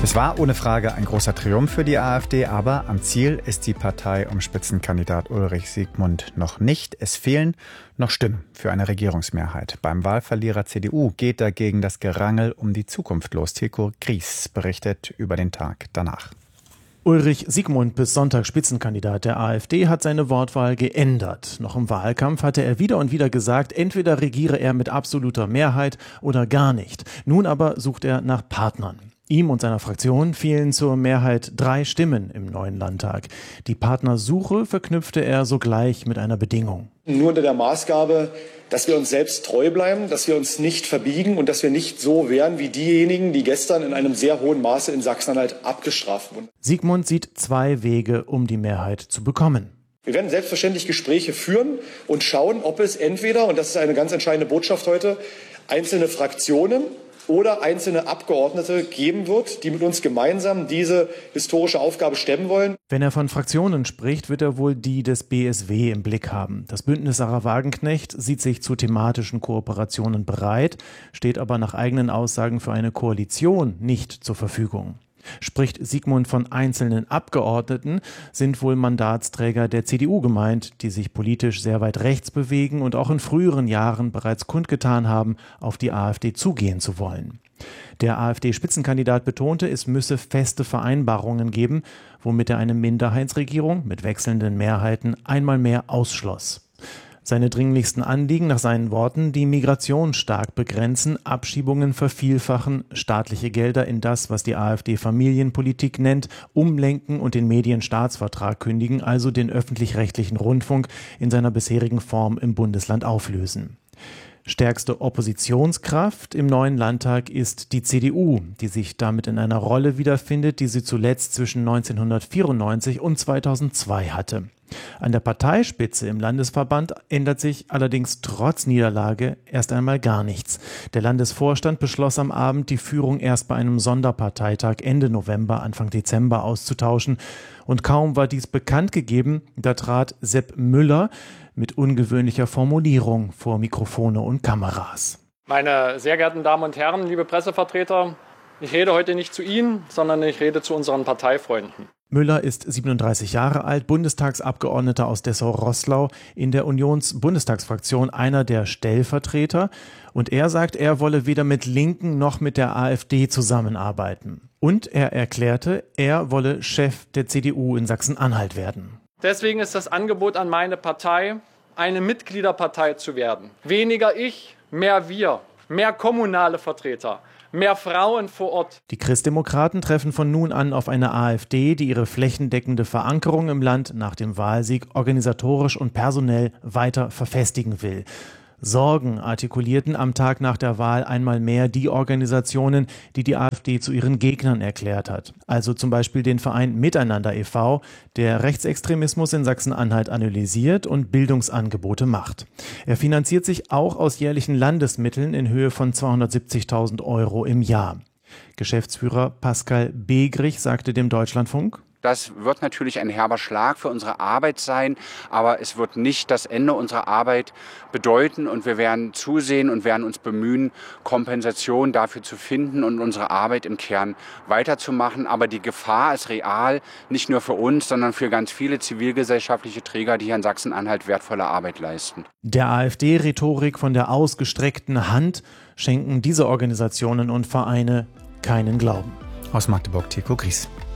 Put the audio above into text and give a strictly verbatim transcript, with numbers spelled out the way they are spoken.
Es war ohne Frage ein großer Triumph für die AfD, aber am Ziel ist die Partei um Spitzenkandidat Ulrich Siegmund noch nicht. Es fehlen noch Stimmen für eine Regierungsmehrheit. Beim Wahlverlierer C D U geht dagegen das Gerangel um die Zukunft los. Tilko Gries berichtet über den Tag danach. Ulrich Siegmund, bis Sonntag Spitzenkandidat der AfD, hat seine Wortwahl geändert. Noch im Wahlkampf hatte er wieder und wieder gesagt, entweder regiere er mit absoluter Mehrheit oder gar nicht. Nun aber sucht er nach Partnern. Ihm und seiner Fraktion fehlen zur Mehrheit drei Stimmen im neuen Landtag. Die Partnersuche verknüpfte er sogleich mit einer Bedingung. Nur unter der Maßgabe, dass wir uns selbst treu bleiben, dass wir uns nicht verbiegen und dass wir nicht so wären wie diejenigen, die gestern in einem sehr hohen Maße in Sachsen-Anhalt abgestraft wurden. Siegmund sieht zwei Wege, um die Mehrheit zu bekommen. Wir werden selbstverständlich Gespräche führen und schauen, ob es entweder, und das ist eine ganz entscheidende Botschaft heute, einzelne Fraktionen oder einzelne Abgeordnete geben wird, die mit uns gemeinsam diese historische Aufgabe stemmen wollen. Wenn er von Fraktionen spricht, wird er wohl die des B S W im Blick haben. Das Bündnis Sarah Wagenknecht sieht sich zu thematischen Kooperationen bereit, steht aber nach eigenen Aussagen für eine Koalition nicht zur Verfügung. Spricht Siegmund von einzelnen Abgeordneten, sind wohl Mandatsträger der C D U gemeint, die sich politisch sehr weit rechts bewegen und auch in früheren Jahren bereits kundgetan haben, auf die AfD zugehen zu wollen. Der AfD-Spitzenkandidat betonte, es müsse feste Vereinbarungen geben, womit er eine Minderheitsregierung mit wechselnden Mehrheiten einmal mehr ausschloss. Seine dringlichsten Anliegen nach seinen Worten: die Migration stark begrenzen, Abschiebungen vervielfachen, staatliche Gelder in das, was die AfD Familienpolitik nennt, umlenken und den Medienstaatsvertrag kündigen, also den öffentlich-rechtlichen Rundfunk in seiner bisherigen Form im Bundesland auflösen. Stärkste Oppositionskraft im neuen Landtag ist die C D U, die sich damit in einer Rolle wiederfindet, die sie zuletzt zwischen neunzehnhundertvierundneunzig und zweitausendzwei hatte. An der Parteispitze im Landesverband ändert sich allerdings trotz Niederlage erst einmal gar nichts. Der Landesvorstand beschloss am Abend, die Führung erst bei einem Sonderparteitag Ende November, Anfang Dezember auszutauschen. Und kaum war dies bekannt gegeben, da trat Sepp Müller mit ungewöhnlicher Formulierung vor Mikrofone und Kameras. Meine sehr geehrten Damen und Herren, liebe Pressevertreter, ich rede heute nicht zu Ihnen, sondern ich rede zu unseren Parteifreunden. Müller ist siebenunddreißig Jahre alt, Bundestagsabgeordneter aus Dessau-Roßlau, in der Unions-Bundestagsfraktion einer der Stellvertreter. Und er sagt, er wolle weder mit Linken noch mit der AfD zusammenarbeiten. Und er erklärte, er wolle Chef der C D U in Sachsen-Anhalt werden. Deswegen ist das Angebot an meine Partei, eine Mitgliederpartei zu werden. Weniger ich, mehr wir, mehr kommunale Vertreter. Mehr Frauen vor Ort. Die Christdemokraten treffen von nun an auf eine AfD, die ihre flächendeckende Verankerung im Land nach dem Wahlsieg organisatorisch und personell weiter verfestigen will. Sorgen artikulierten am Tag nach der Wahl einmal mehr die Organisationen, die die AfD zu ihren Gegnern erklärt hat. Also zum Beispiel den Verein Miteinander e V, der Rechtsextremismus in Sachsen-Anhalt analysiert und Bildungsangebote macht. Er finanziert sich auch aus jährlichen Landesmitteln in Höhe von zweihundertsiebzigtausend Euro im Jahr. Geschäftsführer Pascal Begrich sagte dem Deutschlandfunk: Das wird natürlich ein herber Schlag für unsere Arbeit sein, aber es wird nicht das Ende unserer Arbeit bedeuten und wir werden zusehen und werden uns bemühen, Kompensation dafür zu finden und unsere Arbeit im Kern weiterzumachen. Aber die Gefahr ist real, nicht nur für uns, sondern für ganz viele zivilgesellschaftliche Träger, die hier in Sachsen-Anhalt wertvolle Arbeit leisten. Der AfD-Rhetorik von der ausgestreckten Hand schenken diese Organisationen und Vereine keinen Glauben. Aus Magdeburg, Tilko Gries.